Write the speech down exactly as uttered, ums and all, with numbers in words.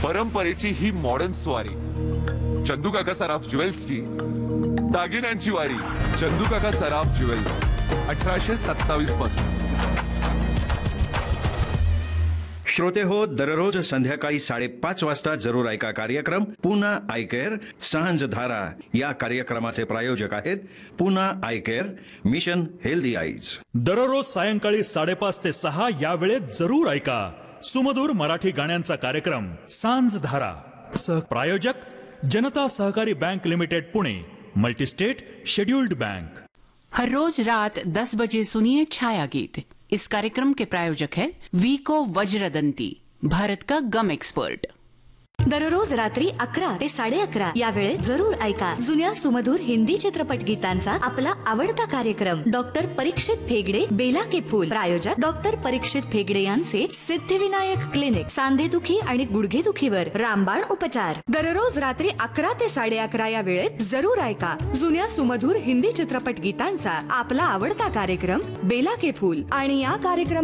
परंपरेची ही मॉडर्न स्वारी, चंदू काका सराफ ज्वेल्सची दागिन्यांची वारी. चंदू काका सराफ ज्वेल्स, अठराशे सत्तावीस पासून. श्रोते हो, दररोज संध्याकाळी साडेपाच वाजता जरूर ऐका कार्यक्रम पुन्हा आय केअर सांझ धारा. या कार्यक्रमाचे प्रायोजक आहेत पुन्हा I care, mission healthy eyes. दररोज सायंकाळी साडेपाच ते सहा या वेळेत जरूर ऐका सुमधुर मराठी गाण्यांचा कार्यक्रम सांझ धारा. सह प्रायोजक जनता सहकारी bank limited Pune, multi-state scheduled bank. हर रोज रात दस बजे सुनिए छाया गीत. इस कार्यक्रम के प्रायोजक है वीको वज्रदंती, भारत का गम एक्सपर्ट. दररोज रात्री अकरा ते साडे अकरा या वेळेत जरूर ऐका जुन्या सुमधुर हिंदी चित्रपट गीतांचा आपला आवडता कार्यक्रम डॉक्टर परीक्षित फेगडे बेला के फूल. प्रायोजक डॉक्टर परीक्षित फेगडे यांचे सिद्धिविनायक क्लिनिक, सांधेदुखी आणि गुडघेदुखीवर रामबाण उपचार. दररोज रात्री अकरा ते साडे अकरा या वेळेत जरूर ऐका जुन्या सुमधुर हिंदी चित्रपट गीतांचा आपला आवडता कार्यक्रम बेला के फूल. आणि या कार्यक्रम